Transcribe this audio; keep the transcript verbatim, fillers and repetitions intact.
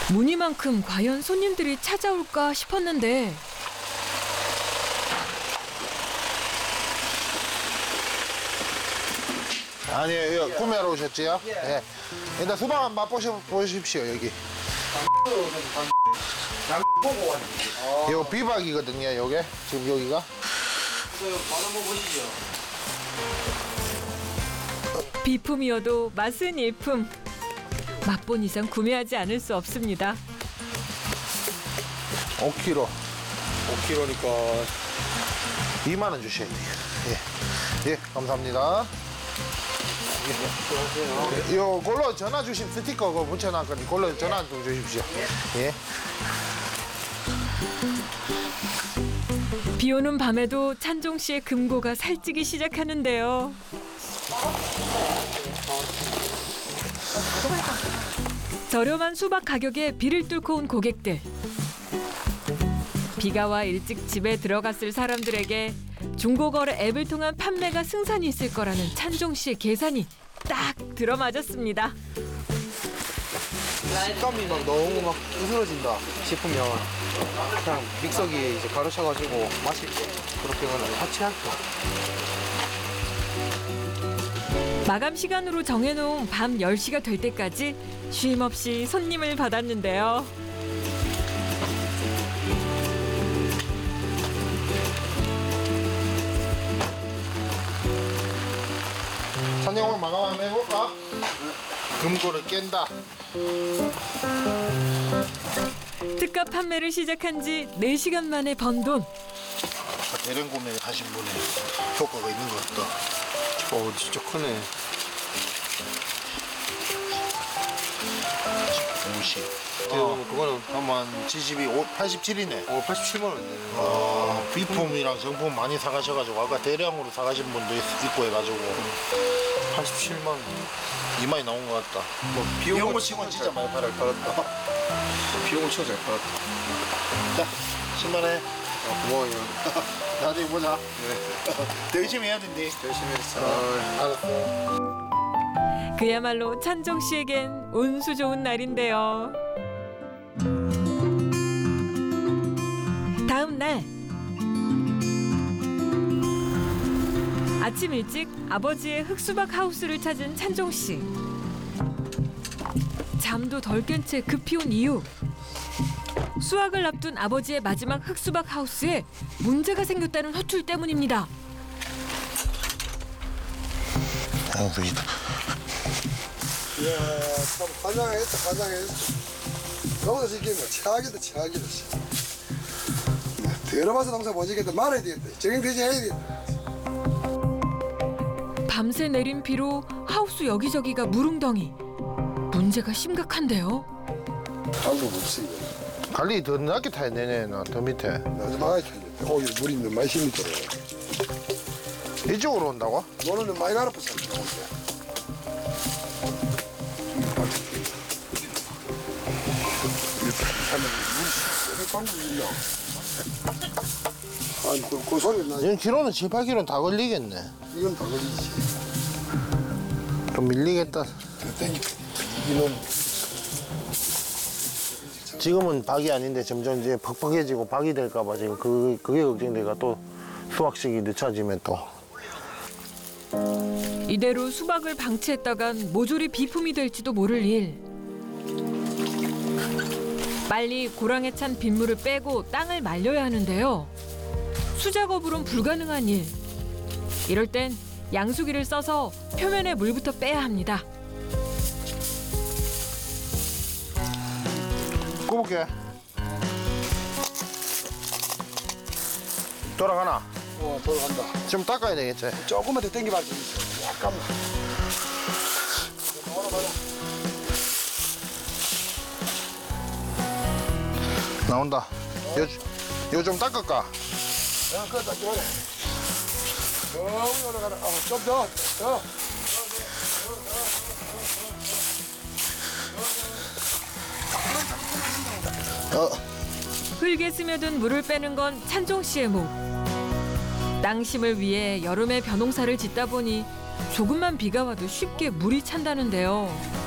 무늬만큼 과연 손님들이 찾아올까 싶었는데 아니에요. 구매하러 오셨지요? 예. 네. 일단 수박 한번 맛보십시오, 여기. 이거 비박이거든요, 요게. 지금 여기가. 비품이어도 맛은 일품. 맛본 이상 구매하지 않을 수 없습니다. 오 킬로그램. 오 킬로그램니까 이만 원 주셔야 돼요. 예. 예, 감사합니다. 예. 요, 걸로 전화 주신 스티커 그거 붙여놨거든요. 걸로 전화 좀 주십시오. 예. 비 오는 밤에도 찬종 씨의 금고가 살찌기 시작하는데요. 저렴한 수박 가격에 비를 뚫고 온 고객들. 비가 와 일찍 집에 들어갔을 사람들에게 중고거래 앱을 통한 판매가 승산이 있을 거라는 찬종 씨의 계산이 딱 들어맞았습니다. 식감이 막 너무 막 으스러진다 싶으면 그냥 믹서기 이제 가르쳐가지고 맛있게 그렇게 그냥 하치않게. 마감 시간으로 정해놓은 밤 열 시가 될 때까지 쉼 없이 손님을 받았는데요. 사장님 오늘 마감 한번 해볼까? 금고를 깬다. 특가 판매를 시작한 지 네 시간 만에 번 돈. 대량 구매 하신 분이 효과가 있는 것 같다. 어 진짜 크네. 오십. 어, 그거는 한번 칠십이, 팔십칠이네. 어 팔십칠만 원이네. 어, 비품이랑 정품 많이 사가셔가지고 아까 대량으로 사가신 분도 있- 있고 해가지고 팔십칠만 원. 이만이 나온 것 같다. 뭐 비용 거 치고는 진짜 많이 팔을 팔았다. 비용을 치고 잘 팔았다. 자, 십만 원. 아, 고마워요. 나중에 보자. 네. 더 열심히 해야 된대. 열심히 했어. 알았어. 그야말로 찬종 씨에겐 운수 좋은 날인데요. 다음 날 아침 일찍 아버지의 흑수박 하우스를 찾은 찬종 씨. 잠도 덜 깬 채 급히 온 이유. 수확을 앞둔 아버지의 마지막 흑수박 하우스에 문제가 생겼다는 호출 때문입니다. 양수이다. 이야, 참 환장했다, 환장했어. 여기서 이게 뭐 최악이다, 최악이다. 들어봐서 농사 못 지겠다, 말아야 되겠다. 적용되지 해야 되겠다. 밤새 내린 비로 하우스 여기저기가 물웅덩이. 문제가 심각한데요. 방법 없어, 이거. 관리 더 낮게 타야 되네, 나 더 밑에. 나도 막아야 돼. 어, 이거 물이 너무 많이 심이 들어. 이쪽으로 온다고? 너는 많이 갈아엎었어, 방법이 있나? 아니, 그, 그 소리 나. 지금 키로는 칠, 팔 킬로그램 다 걸리겠네. 이건 다 걸리지. 좀 밀리겠다. 땡기. 이놈. 지금은 박이 아닌데 점점 이제 퍽퍽해지고 박이 될까봐 지금 그, 그게 걱정되니까 또 수확식이 늦춰지면 또. 이대로 수박을 방치했다간 모조리 비품이 될지도 모를 일. 빨리 고랑에 찬 빗물을 빼고 땅을 말려야 하는데요. 수작업으론 불가능한 일. 이럴 땐 양수기를 써서 표면에 물부터 빼야 합니다. 꼽을게. 돌아가나? 어, 돌아간다. 좀 닦아야 되겠지? 조금만 더 땡겨봐. 약간만. 나온다. 요, 요 좀 닦을까? 야, 그거 딱 그래. 너무 올라가라. 어, 좀 더, 더. 어, 흙에 스며든 물을 빼는 건 찬종 씨의 목. 땅심을 위해 여름에 벼농사를 짓다 보니 조금만 비가 와도 쉽게 물이 찬다는데요.